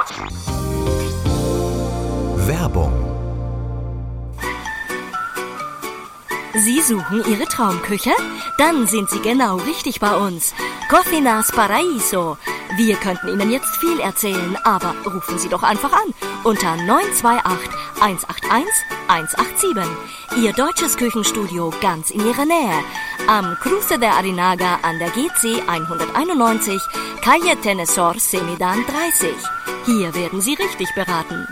Werbung. Sie suchen Ihre Traumküche? Dann sind Sie genau richtig bei uns. Cocinas Paraíso. Wir könnten Ihnen jetzt viel erzählen, aber rufen Sie doch einfach an unter 928 181 187. Ihr deutsches Küchenstudio ganz in Ihrer Nähe. Am Cruce de Arinaga an der GC 191, Calle Tenesor Semidan 30. Hier werden Sie richtig beraten.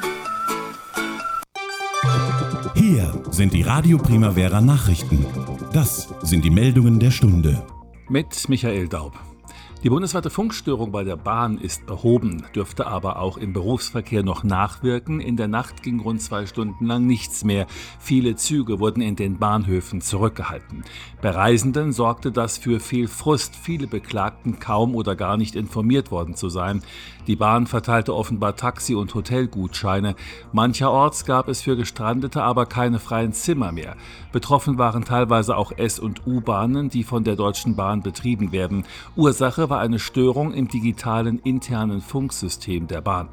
Hier sind die Radio Primavera Nachrichten. Das sind die Meldungen der Stunde. Mit Michael Daub. Die bundesweite Funkstörung bei der Bahn ist behoben, dürfte aber auch im Berufsverkehr noch nachwirken. In der Nacht ging rund 2 Stunden lang nichts mehr. Viele Züge wurden in den Bahnhöfen zurückgehalten. Bei Reisenden sorgte das für viel Frust. Viele beklagten, kaum oder gar nicht informiert worden zu sein. Die Bahn verteilte offenbar Taxi- und Hotelgutscheine. Mancherorts gab es für Gestrandete aber keine freien Zimmer mehr. Betroffen waren teilweise auch S- und U-Bahnen, die von der Deutschen Bahn betrieben werden. Ursache war eine Störung im digitalen internen Funksystem der Bahn.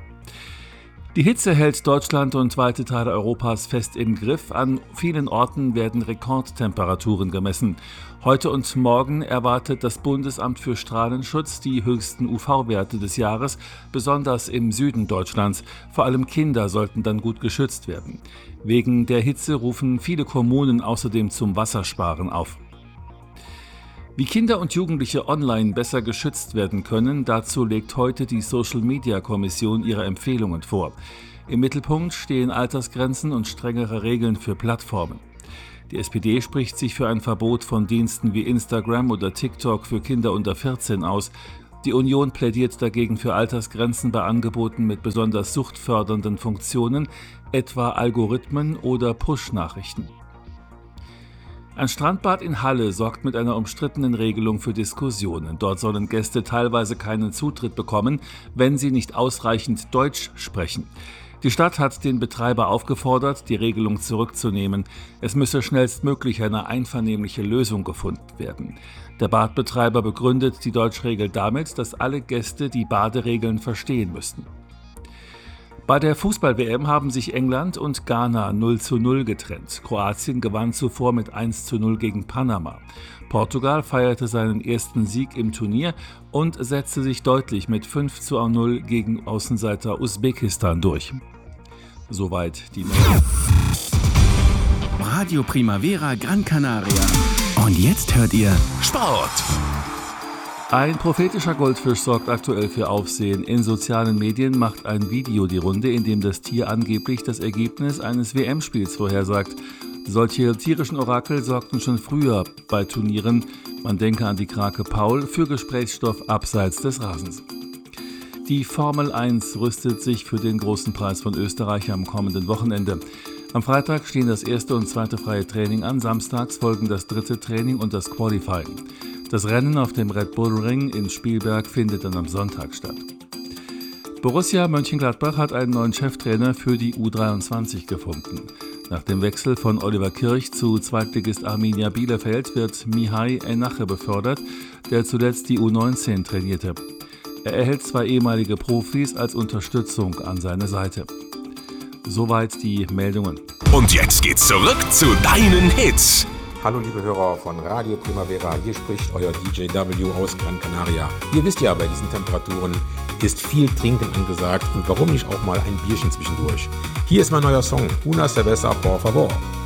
Die Hitze hält Deutschland und weite Teile Europas fest im Griff. An vielen Orten werden Rekordtemperaturen gemessen. Heute und morgen erwartet das Bundesamt für Strahlenschutz die höchsten UV-Werte des Jahres, besonders im Süden Deutschlands. Vor allem Kinder sollten dann gut geschützt werden. Wegen der Hitze rufen viele Kommunen außerdem zum Wassersparen auf. Wie Kinder und Jugendliche online besser geschützt werden können, dazu legt heute die Social-Media-Kommission ihre Empfehlungen vor. Im Mittelpunkt stehen Altersgrenzen und strengere Regeln für Plattformen. Die SPD spricht sich für ein Verbot von Diensten wie Instagram oder TikTok für Kinder unter 14 aus. Die Union plädiert dagegen für Altersgrenzen bei Angeboten mit besonders suchtfördernden Funktionen, etwa Algorithmen oder Push-Nachrichten. Ein Strandbad in Halle sorgt mit einer umstrittenen Regelung für Diskussionen. Dort sollen Gäste teilweise keinen Zutritt bekommen, wenn sie nicht ausreichend Deutsch sprechen. Die Stadt hat den Betreiber aufgefordert, die Regelung zurückzunehmen. Es müsse schnellstmöglich eine einvernehmliche Lösung gefunden werden. Der Badbetreiber begründet die Deutschregel damit, dass alle Gäste die Baderegeln verstehen müssten. Bei der Fußball-WM haben sich England und Ghana 0:0 getrennt. Kroatien gewann zuvor mit 1:0 gegen Panama. Portugal feierte seinen ersten Sieg im Turnier und setzte sich deutlich mit 5:0 gegen Außenseiter Usbekistan durch. Soweit die Meldung. Radio Primavera Gran Canaria. Und jetzt hört ihr Sport. Ein prophetischer Goldfisch sorgt aktuell für Aufsehen. In sozialen Medien macht ein Video die Runde, in dem das Tier angeblich das Ergebnis eines WM-Spiels vorhersagt. Solche tierischen Orakel sorgten schon früher bei Turnieren, man denke an die Krake Paul, für Gesprächsstoff abseits des Rasens. Die Formel 1 rüstet sich für den großen Preis von Österreich am kommenden Wochenende. Am Freitag stehen das erste und zweite freie Training an, samstags folgen das dritte Training und das Qualifying. Das Rennen auf dem Red Bull Ring in Spielberg findet dann am Sonntag statt. Borussia Mönchengladbach hat einen neuen Cheftrainer für die U23 gefunden. Nach dem Wechsel von Oliver Kirch zu Zweitligist Arminia Bielefeld wird Mihai Enache befördert, der zuletzt die U19 trainierte. Er erhält 2 ehemalige Profis als Unterstützung an seine Seite. Soweit die Meldungen. Und jetzt geht's zurück zu deinen Hits. Hallo liebe Hörer von Radio Primavera, hier spricht euer DJ W aus Gran Canaria. Ihr wisst ja, bei diesen Temperaturen ist viel Trinken angesagt und warum nicht auch mal ein Bierchen zwischendurch. Hier ist mein neuer Song, Una Cerveza por favor.